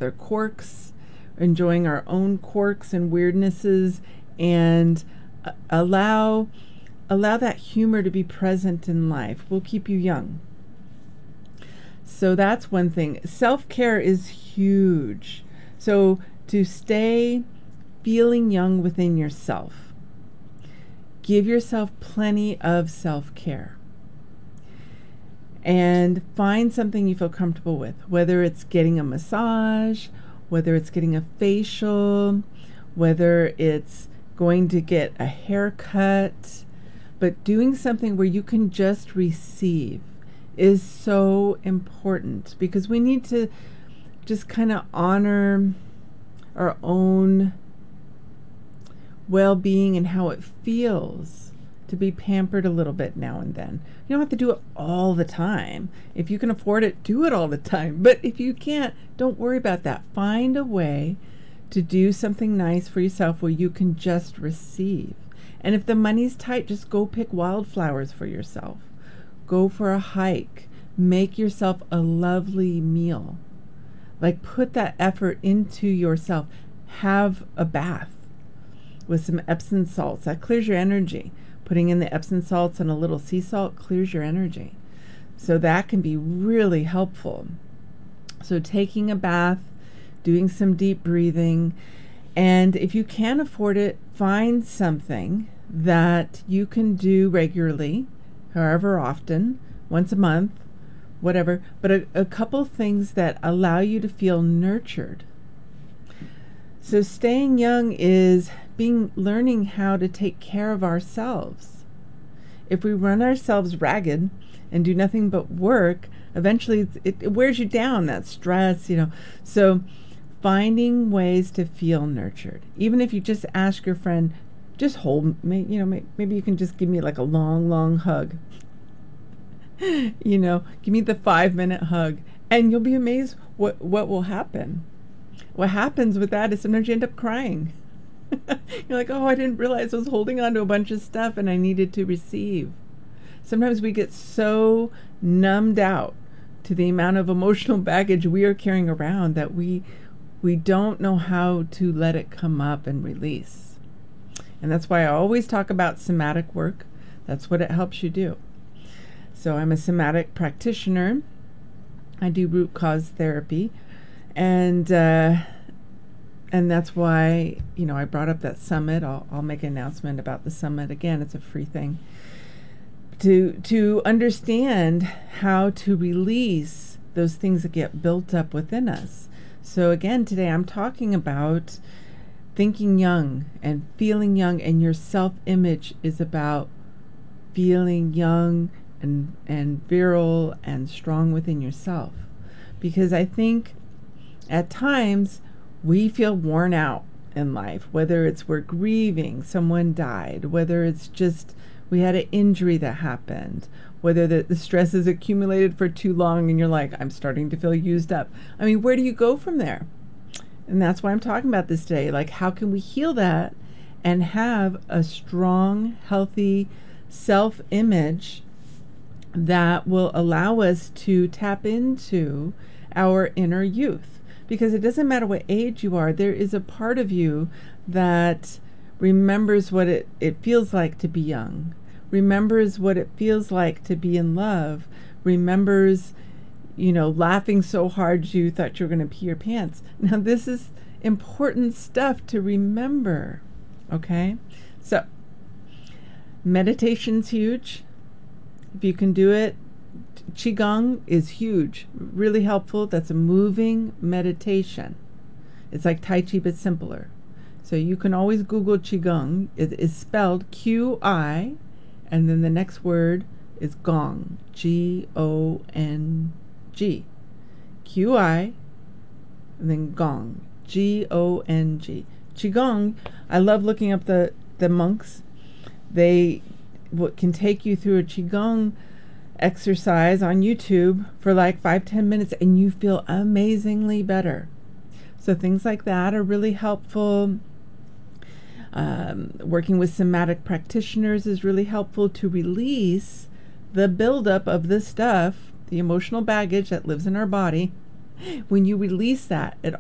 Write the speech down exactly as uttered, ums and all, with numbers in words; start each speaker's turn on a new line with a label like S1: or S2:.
S1: their quirks, enjoying our own quirks and weirdnesses, and uh, allow allow that humor to be present in life. Will keep you young. So that's one thing. Self-care is huge. So to stay feeling young within yourself, give yourself plenty of self-care. And find something you feel comfortable with, whether it's getting a massage, whether it's getting a facial, whether it's going to get a haircut, but doing something where you can just receive is so important, because we need to just kind of honor our own well-being and how it feels to be pampered a little bit now and then. You don't have to do it all the time. If you can afford it, do it all the time. But if you can't, don't worry about that. Find a way to do something nice for yourself where you can just receive. And if the money's tight, just go pick wildflowers for yourself. Go for a hike. Make yourself a lovely meal. Like, put that effort into yourself. Have a bath with some Epsom salts. That clears your energy. Putting in the Epsom salts and a little sea salt clears your energy. So that can be really helpful. So taking a bath, doing some deep breathing, and if you can afford it, find something that you can do regularly, however often, once a month, whatever, but a, a couple things that allow you to feel nurtured. So staying young is being learning how to take care of ourselves. If we run ourselves ragged and do nothing but work, eventually it, it wears you down, that stress, you know. So finding ways to feel nurtured. Even if you just ask your friend, just hold me, you know, maybe you can just give me like a long, long hug. You know, give me the five minute hug, and you'll be amazed what, what will happen. What happens with that is sometimes you end up crying. You're like, oh, I didn't realize I was holding on to a bunch of stuff and I needed to receive. Sometimes we get so numbed out to the amount of emotional baggage we are carrying around that we we don't know how to let it come up and release. And that's why I always talk about somatic work. That's what it helps you do. So I'm a somatic practitioner. I do root cause therapy. And uh, and that's why, you know, I brought up that summit. I'll, I'll make an announcement about the summit. Again, it's a free thing. To, to understand how to release those things that get built up within us. So again, today I'm talking about thinking young and feeling young, and your self-image is about feeling young and, and virile and strong within yourself. Because I think at times we feel worn out in life, whether it's we're grieving, someone died, whether it's just we had an injury that happened, whether the, the stress is accumulated for too long and you're like, I'm starting to feel used up. I mean, where do you go from there? And that's why I'm talking about this today. Like, how can we heal that and have a strong, healthy self-image that will allow us to tap into our inner youth? Because it doesn't matter what age you are, there is a part of you that remembers what it, it feels like to be young, remembers what it feels like to be in love, remembers, you know, laughing so hard you thought you were going to pee your pants. Now, this is important stuff to remember, okay? So, meditation's huge. If you can do it, Qigong is huge, really helpful. That's a moving meditation. It's like Tai Chi, but simpler. So you can always Google Qigong. It is spelled Q I, and then the next word is Gong, G O N G. Q I, and then Gong, G O N G. Qigong, I love looking up the, the monks. They what can take you through a Qigong exercise on YouTube for like five, ten minutes, and you feel amazingly better. So things like that are really helpful. Um, working with somatic practitioners is really helpful to release the buildup of the stuff, the emotional baggage that lives in our body. When you release that, it